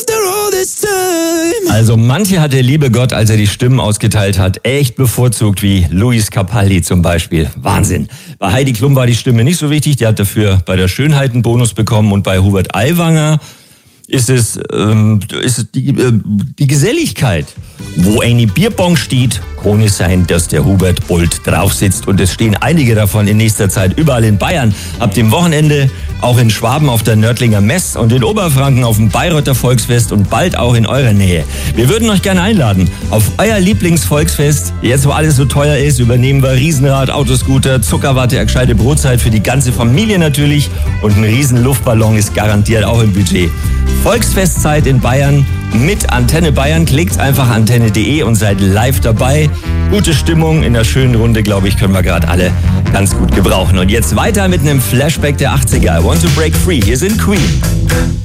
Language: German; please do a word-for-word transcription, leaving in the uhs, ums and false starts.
Also manche hat der liebe Gott, als er die Stimmen ausgeteilt hat, echt bevorzugt, wie Luis Capaldi zum Beispiel. Wahnsinn. Bei Heidi Klum war die Stimme nicht so wichtig, die hat dafür bei der Schönheit einen Bonus bekommen. Und bei Hubert Aiwanger ist es, ähm, ist es die, äh, die Geselligkeit. Wo eine Bierbong steht, kann es sein, dass der Hubert Bolt drauf sitzt. Und es stehen einige davon in nächster Zeit überall in Bayern. Ab dem Wochenende auch in Schwaben auf der Nördlinger Mess und in Oberfranken auf dem Bayreuther Volksfest und bald auch in eurer Nähe. Wir würden euch gerne einladen auf euer Lieblingsvolksfest. Jetzt, wo alles so teuer ist, übernehmen wir Riesenrad, Autoscooter, Zuckerwatte, eine gescheite Brotzeit für die ganze Familie natürlich. Und ein riesen Luftballon ist garantiert auch im Budget. Volksfestzeit in Bayern mit Antenne Bayern. Klickt einfach antenne punkt de und seid live dabei. Gute Stimmung in der schönen Runde, glaube ich, können wir gerade alle ganz gut gebrauchen. Und jetzt weiter mit einem Flashback der achtziger. I Want to Break Free. Hier sind Queen.